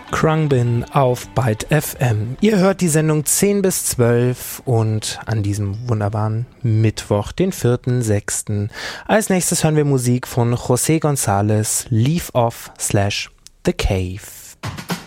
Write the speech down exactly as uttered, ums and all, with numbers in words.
Khruangbin auf Byte F M. Ihr hört die Sendung zehn bis zwölf und an diesem wunderbaren Mittwoch, den vierten sechsten Als nächstes hören wir Musik von José González, Leave Off slash The Cave.